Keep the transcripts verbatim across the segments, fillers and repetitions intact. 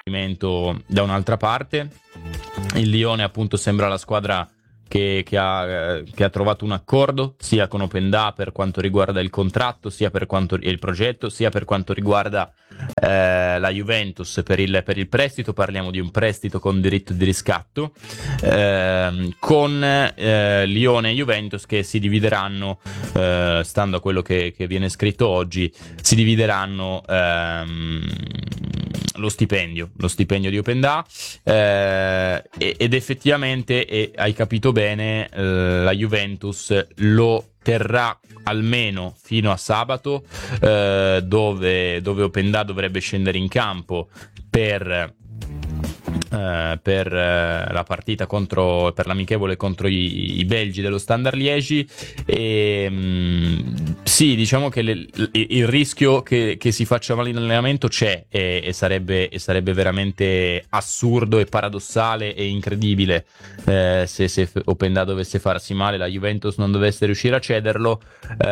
combattimento da un'altra parte. Il Lione appunto sembra la squadra Che, che, ha, che ha trovato un accordo sia con Openda per quanto riguarda il contratto, sia per quanto il progetto, sia per quanto riguarda eh, la Juventus per il, per il prestito. Parliamo di un prestito con diritto di riscatto, eh, con eh, Lione e Juventus che si divideranno, eh, stando a quello che, che viene scritto oggi, si divideranno ehm, lo stipendio, lo stipendio di Openda, eh, ed effettivamente, e hai capito bene, eh, la Juventus lo terrà almeno fino a sabato, eh, dove, dove Openda dovrebbe scendere in campo per Uh, per uh, la partita contro, per l'amichevole contro i, i belgi dello Standard Liegi. E um, sì, diciamo che le, il, il rischio che, che si faccia male in allenamento c'è, e, e, sarebbe, e sarebbe veramente assurdo e paradossale e incredibile uh, se, se Openda dovesse farsi male, la Juventus non dovesse riuscire a cederlo.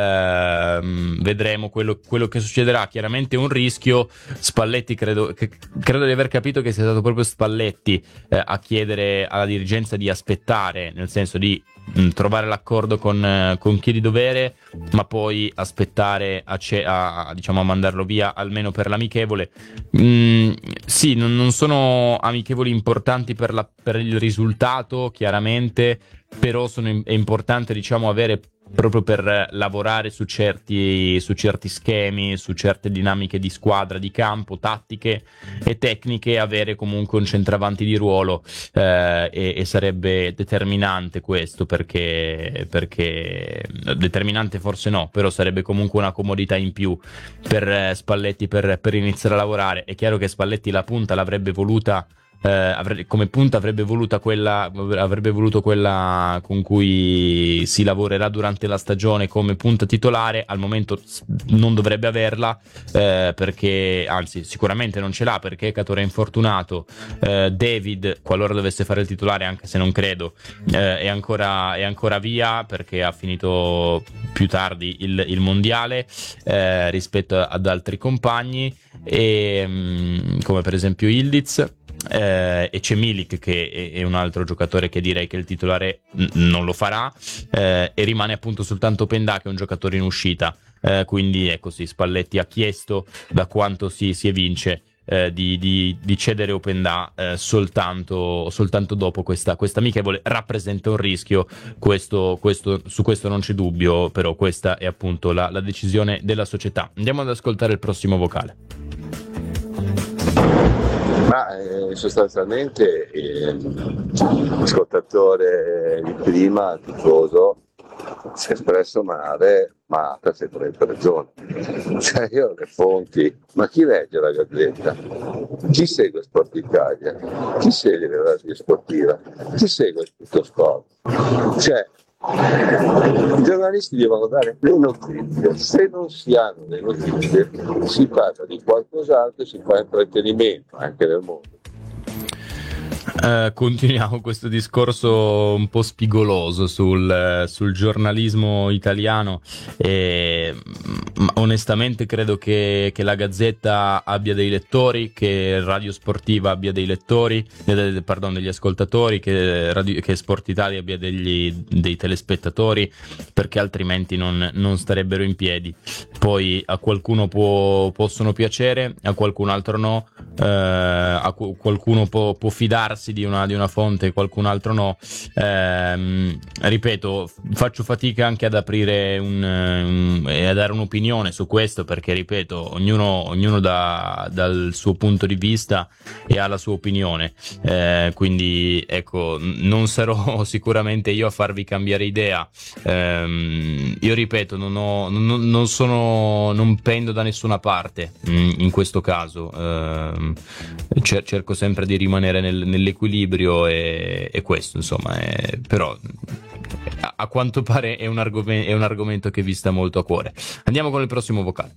Uh, vedremo quello, quello che succederà. Chiaramente un rischio. Spalletti credo, che, credo di aver capito che sia stato proprio Spalletti Eh, a chiedere alla dirigenza di aspettare, nel senso di mh, trovare l'accordo con, eh, con chi di dovere, ma poi aspettare a, ce- a, diciamo, a mandarlo via almeno per l'amichevole. Mm, sì, non, non sono amichevoli importanti per, la, per il risultato, chiaramente, però sono, è importante, diciamo, avere proprio per lavorare su certi, su certi schemi, su certe dinamiche di squadra, di campo, tattiche e tecniche, avere comunque un centravanti di ruolo, eh, e, e sarebbe determinante questo, perché, perché determinante forse no, però sarebbe comunque una comodità in più per Spalletti per, per iniziare a lavorare. È chiaro che Spalletti la punta l'avrebbe voluta, Eh, avre- come punta avrebbe voluta quella avrebbe voluto quella con cui si lavorerà durante la stagione come punta titolare. Al momento non dovrebbe averla, eh, perché anzi sicuramente non ce l'ha, perché Catore è infortunato. eh, David, qualora dovesse fare il titolare, anche se non credo, eh, è, ancora, è ancora via, perché ha finito più tardi il, il mondiale, eh, rispetto ad altri compagni, e, mh, come per esempio Ildiz. Eh, e c'è Milik, che è, è un altro giocatore che direi che il titolare n- non lo farà, eh, e rimane appunto soltanto Openda, che è un giocatore in uscita, eh, quindi ecco sì, Spalletti ha chiesto, da quanto si, si evince, eh, di, di, di cedere Openda, eh, soltanto, soltanto dopo questa, questa amichevole. Rappresenta un rischio, questo, questo, su questo non c'è dubbio, però questa è appunto la, la decisione della società. Andiamo ad ascoltare il prossimo vocale. Ma eh, sostanzialmente eh, l'ascoltatore di prima, tifoso, si è espresso male, ma ha perfettamente ragione. Cioè io le fonti, ma chi legge la Gazzetta? Chi segue Sport Italia? Chi segue la radio sportiva? Chi segue il tutto sport? Cioè, i giornalisti devono dare le notizie. Se non si hanno le notizie, si parla di qualcos'altro, si fa intrattenimento anche nel mondo. Uh, continuiamo questo discorso un po' spigoloso sul, sul giornalismo italiano, e onestamente credo che, che la Gazzetta abbia dei lettori, che Radio Sportiva abbia dei lettori, eh, pardon, degli ascoltatori, che, Radio, che Sport Italia abbia degli, dei telespettatori, perché altrimenti non, non starebbero in piedi. Poi a qualcuno può, possono piacere, a qualcun altro no, eh, a qualcuno può, può fidarsi di una, di una fonte, qualcun altro no. Ehm, ripeto, faccio fatica anche ad aprire un, un, e a dare un'opinione su questo, perché ripeto, ognuno, ognuno dà dal suo punto di vista e ha la sua opinione, eh, quindi ecco, non sarò sicuramente io a farvi cambiare idea. Ehm, io ripeto, non, ho, non, non sono, non pendo da nessuna parte in, in questo caso. Ehm, cer- cerco sempre di rimanere nel, nell'equilibrio, e, e questo insomma è, però a, a quanto pare è un, argom- è un argomento che vi sta molto a cuore. Andiamo con il prossimo vocale.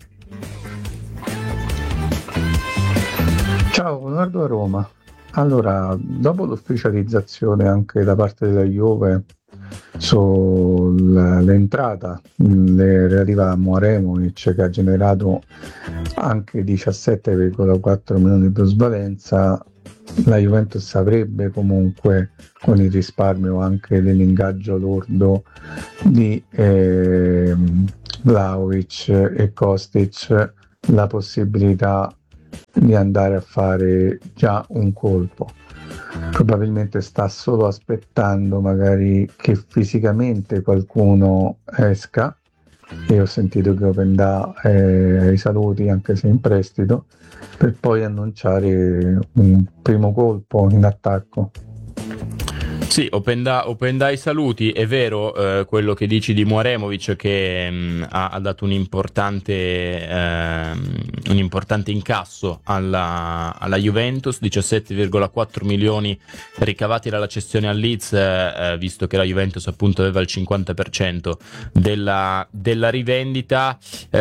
Ciao, Leonardo a Roma. Allora, dopo l'ufficializzazione anche da parte della Juve sull'entrata le relativa a Muramovic, che ha generato anche diciassette virgola quattro milioni di plusvalenza, la Juventus avrebbe comunque, con il risparmio anche dell'ingaggio lordo di eh, Vlahovic e Kostic, la possibilità di andare a fare già un colpo. Probabilmente sta solo aspettando magari che fisicamente qualcuno esca, e ho sentito che Openda è ai saluti anche se in prestito, per poi annunciare un primo colpo in attacco. Sì, Openda, Openda ai saluti, è vero eh, quello che dici di Muramovic, che mh, ha, ha dato un importante, eh, un importante incasso alla, alla Juventus, diciassette virgola quattro milioni ricavati dalla cessione al Leeds, eh, visto che la Juventus appunto aveva il cinquanta per cento della, della rivendita.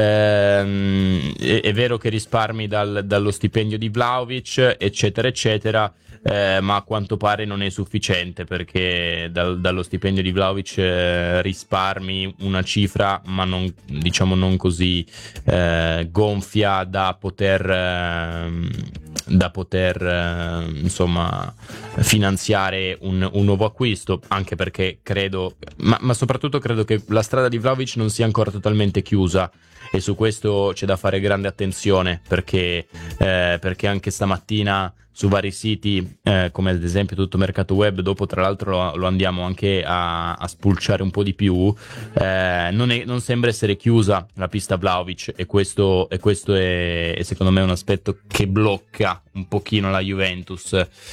Eh, è, è vero che risparmi dal, dallo stipendio di Vlahovic, eccetera, eccetera. Eh, ma a quanto pare non è sufficiente, perché dal, dallo stipendio di Vlahovic eh, risparmi una cifra, ma non, diciamo, non così eh, gonfia da poter eh, da poter eh, insomma finanziare un, un nuovo acquisto, anche perché credo, ma, ma soprattutto credo che la strada di Vlahovic non sia ancora totalmente chiusa, e su questo c'è da fare grande attenzione, perché eh, perché anche stamattina su vari siti, eh, come ad esempio Tutto Mercato Web, dopo tra l'altro lo, lo andiamo anche a, a spulciare un po' di più, eh, non, è, non sembra essere chiusa la pista Vlahovic, e questo, e questo è, è secondo me un aspetto che blocca un pochino la Juventus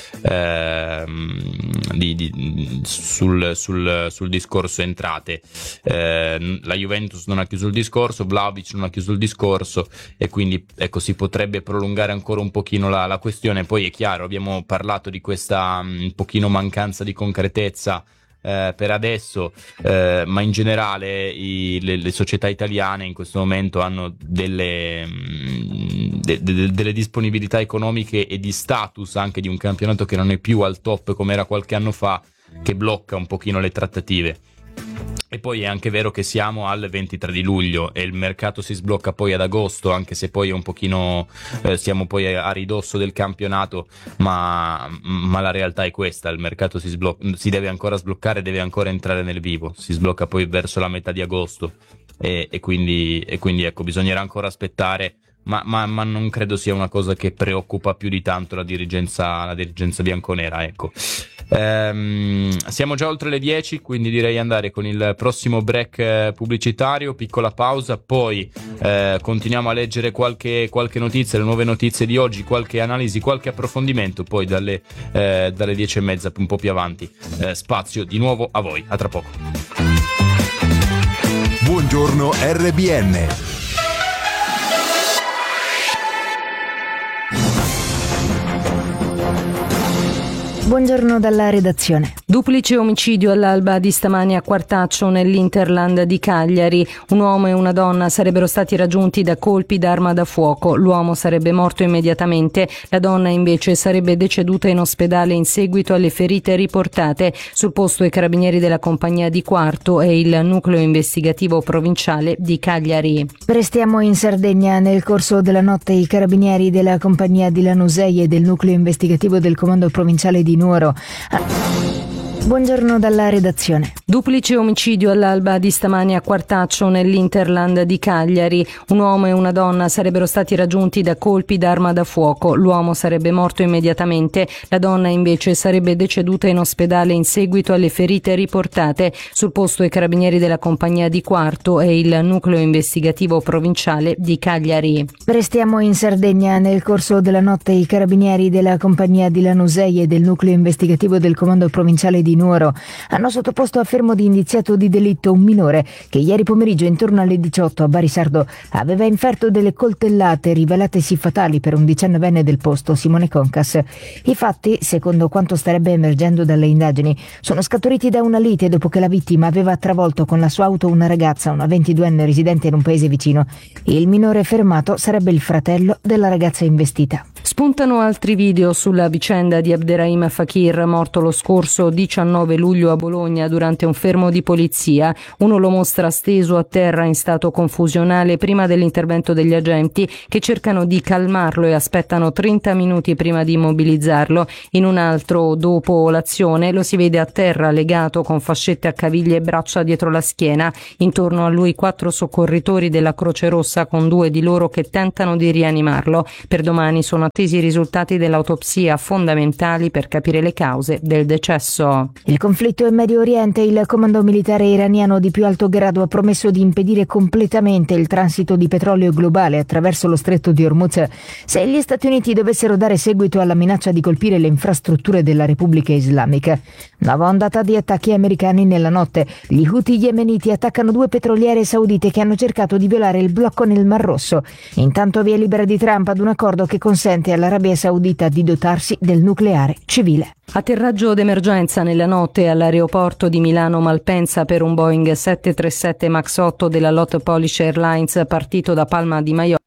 eh, di, di, sul, sul, sul discorso entrate. Eh, la Juventus non ha chiuso il discorso, Vlahovic non ha chiuso il discorso, e quindi ecco, si potrebbe prolungare ancora un pochino la, la questione. Poi è chiaro, abbiamo parlato di questa un pochino mancanza di concretezza eh, per adesso, eh, ma in generale i, le, le società italiane in questo momento hanno delle, de, de, delle disponibilità economiche e di status anche di un campionato che non è più al top come era qualche anno fa, che blocca un pochino le trattative. E poi è anche vero che siamo al ventitré di luglio e il mercato si sblocca poi ad agosto, anche se poi è un pochino eh, siamo poi a, a ridosso del campionato, ma, ma la realtà è questa: il mercato si, sblocca, si deve ancora sbloccare, deve ancora entrare nel vivo, si sblocca poi verso la metà di agosto, e, e quindi e quindi ecco, bisognerà ancora aspettare. Ma, ma, ma non credo sia una cosa che preoccupa più di tanto la dirigenza, la dirigenza bianconera, ecco. Ehm, siamo già oltre le dieci, quindi direi andare con il prossimo break eh, pubblicitario, piccola pausa, poi eh, continuiamo a leggere qualche, qualche notizia, le nuove notizie di oggi, qualche analisi, qualche approfondimento, poi dalle, eh, dalle dieci e mezza un po' più avanti eh, spazio di nuovo a voi, a tra poco. Buongiorno R B N. Buongiorno dalla redazione. Duplice omicidio all'alba di stamani a Quartaccio nell'Interland di Cagliari. Un uomo e una donna sarebbero stati raggiunti da colpi d'arma da fuoco. L'uomo sarebbe morto immediatamente, la donna invece sarebbe deceduta in ospedale in seguito alle ferite riportate. Sul posto i carabinieri della compagnia di Quarto e il nucleo investigativo provinciale di Cagliari. Restiamo in Sardegna. Nel corso della notte i carabinieri della compagnia di Lanusei e del nucleo investigativo del comando provinciale di Nuoro. Buongiorno dalla redazione. Duplice omicidio all'alba di stamani a Quartaccio nell'Interland di Cagliari. Un uomo e una donna sarebbero stati raggiunti da colpi d'arma da fuoco. L'uomo sarebbe morto immediatamente, la donna invece sarebbe deceduta in ospedale in seguito alle ferite riportate. Sul posto i carabinieri della compagnia di Quarto e il nucleo investigativo provinciale di Cagliari. Restiamo in Sardegna. Nel corso della notte i carabinieri della compagnia di Lanusei e del nucleo investigativo del comando provinciale di Nuoro hanno sottoposto a fermo di indiziato di delitto un minore che ieri pomeriggio intorno alle diciotto a Barisardo aveva inferto delle coltellate rivelatesi fatali per un diciannovenne del posto, Simone Concas. I fatti, secondo quanto starebbe emergendo dalle indagini, sono scaturiti da una lite dopo che la vittima aveva travolto con la sua auto una ragazza, una ventiduenne residente in un paese vicino. Il minore fermato sarebbe il fratello della ragazza investita. Spuntano altri video sulla vicenda di Abderrahim Fakir, morto lo scorso diciannove luglio a Bologna durante un fermo di polizia. Uno lo mostra steso a terra in stato confusionale prima dell'intervento degli agenti, che cercano di calmarlo e aspettano trenta minuti prima di immobilizzarlo. In un altro, dopo l'azione, lo si vede a terra legato con fascette a caviglie e braccia dietro la schiena. Intorno a lui quattro soccorritori della Croce Rossa, con due di loro che tentano di rianimarlo. Per domani sono attesi i risultati dell'autopsia, fondamentali per capire le cause del decesso. Il conflitto in Medio Oriente. Il comando militare iraniano di più alto grado ha promesso di impedire completamente il transito di petrolio globale attraverso lo stretto di Hormuz se gli Stati Uniti dovessero dare seguito alla minaccia di colpire le infrastrutture della Repubblica Islamica. Nuova ondata di attacchi americani nella notte. Gli Houthi yemeniti attaccano due petroliere saudite che hanno cercato di violare il blocco nel Mar Rosso. Intanto via libera di Trump ad un accordo che consente all'Arabia Saudita di dotarsi del nucleare civile. Atterraggio d'emergenza nella notte all'aeroporto di Milano Malpensa per un Boeing sette trentasette Max otto della Lot Polish Airlines partito da Palma di Maiorca.